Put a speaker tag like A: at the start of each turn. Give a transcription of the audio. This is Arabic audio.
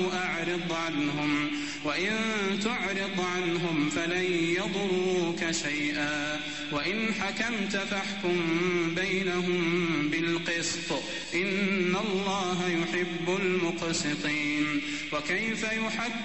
A: أو أعرض عنهم، وإن تعرض عنهم فلن يضروك شيئا، وإن حكمت فاحكم بينهم بالقسط، إن الله يحب المقسطين. وكيف يحكم